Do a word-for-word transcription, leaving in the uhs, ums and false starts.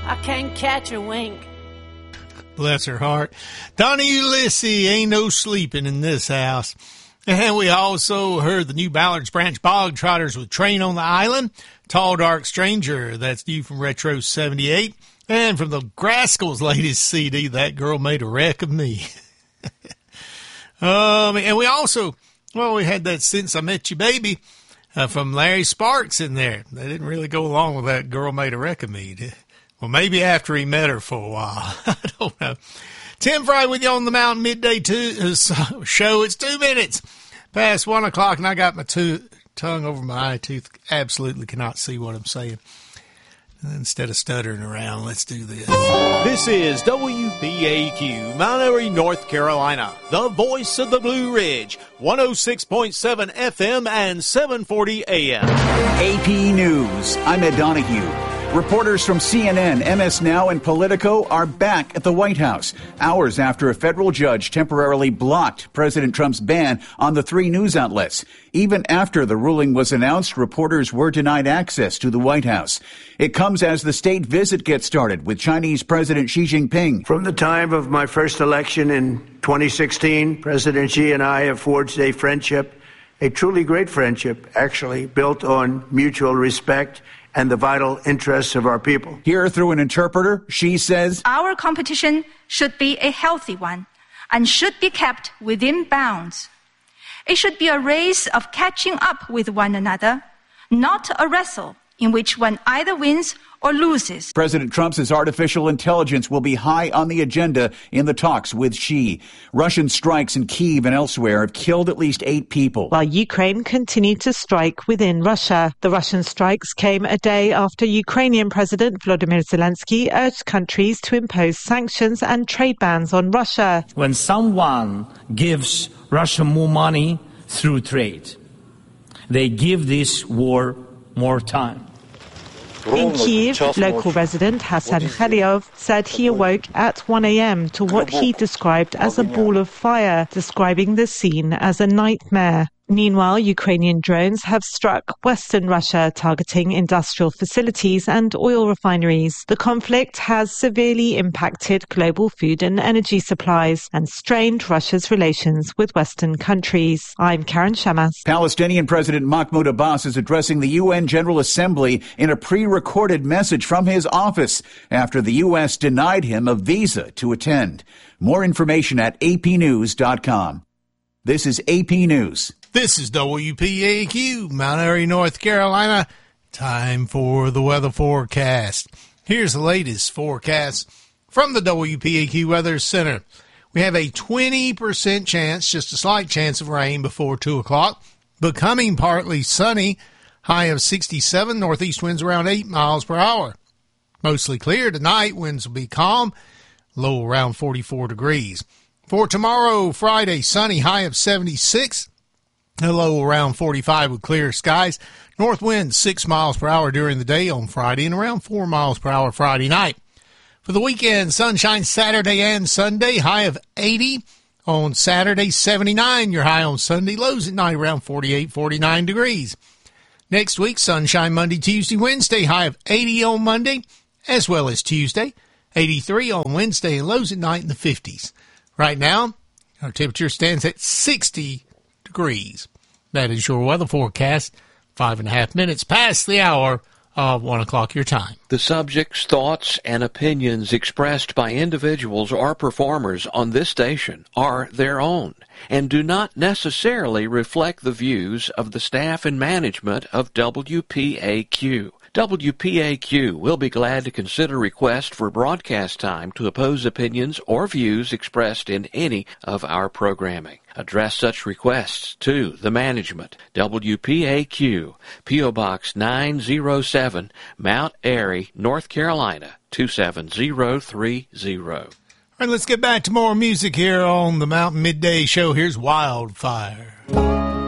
I can't catch a wink. Bless her heart. Donnie Ulysses, ain't no sleeping in this house. And we also heard the new Ballard's Branch Bog Trotters with Train on the Island, Tall Dark Stranger, that's new from Retro seventy-eight, and from the Grascals' latest C D, That Girl Made a Wreck of Me. um, and we also, well, we had that Since I Met You Baby uh, from Larry Sparks in there. They didn't really go along with That Girl Made a Wreck of Me. Well, maybe after he met her for a while. I don't know. Tim Fry with you on the Mountain Midday two, uh, show. It's two minutes past one o'clock, and I got my two, tongue over my eye tooth. Absolutely cannot see what I'm saying. Instead of stuttering around, let's do this. This is W P A Q, Mount Airy, North Carolina, the voice of the Blue Ridge, one oh six point seven F M and seven forty A M. A P News, I'm Ed Donahue. Reporters from C N N, M S Now, and Politico are back at the White House, hours after a federal judge temporarily blocked President Trump's ban on the three news outlets. Even after the ruling was announced, reporters were denied access to the White House. It comes as the state visit gets started with Chinese President Xi Jinping. From the time of my first election in twenty sixteen, President Xi and I have forged a friendship, a truly great friendship, actually, built on mutual respect and the vital interests of our people. Here, through an interpreter, Xi says, our competition should be a healthy one and should be kept within bounds. It should be a race of catching up with one another, not a wrestle in which one either wins or loses. President Trump says artificial intelligence will be high on the agenda in the talks with Xi. Russian strikes in Kyiv and elsewhere have killed at least eight people. While Ukraine continued to strike within Russia, the Russian strikes came a day after Ukrainian President Volodymyr Zelensky urged countries to impose sanctions and trade bans on Russia. When someone gives Russia more money through trade, they give this war more time. In Kyiv, local resident Hassan Khaliov said he awoke at one a.m. to what he described as a ball of fire, describing the scene as a nightmare. Meanwhile, Ukrainian drones have struck western Russia, targeting industrial facilities and oil refineries. The conflict has severely impacted global food and energy supplies and strained Russia's relations with Western countries. I'm Karen Shamas. Palestinian President Mahmoud Abbas is addressing the U N General Assembly in a pre-recorded message from his office after the U S denied him a visa to attend. More information at A P news dot com. This is A P News. This is W P A Q, Mount Airy, North Carolina. Time for the weather forecast. Here's the latest forecast from the W P A Q Weather Center. We have a twenty percent chance, just a slight chance of rain before two o'clock, becoming partly sunny, high of sixty-seven, northeast winds around eight miles per hour. Mostly clear tonight, winds will be calm, low around forty-four degrees. For tomorrow, Friday, sunny, high of seventy-six. A low around forty-five with clear skies. North winds six miles per hour during the day on Friday and around four miles per hour Friday night. For the weekend, sunshine Saturday and Sunday, high of eighty. On Saturday, seventy-nine. Your high on Sunday, lows at night around forty-eight, forty-nine degrees. Next week, sunshine Monday, Tuesday, Wednesday, high of eighty on Monday, as well as Tuesday. eighty-three on Wednesday and lows at night in the fifties. Right now, our temperature stands at sixty degrees. That is your weather forecast. Five and a half minutes past the hour of one o'clock your time. The subjects, thoughts, and opinions expressed by individuals or performers on this station are their own and do not necessarily reflect the views of the staff and management of W P A Q. W P A Q will be glad to consider requests for broadcast time to oppose opinions or views expressed in any of our programming. Address such requests to the management. W P A Q, P O. Box nine oh seven, Mount Airy, North Carolina, two seven zero three zero. All right, let's get back to more music here on the Mountain Midday Show. Here's Wildfire.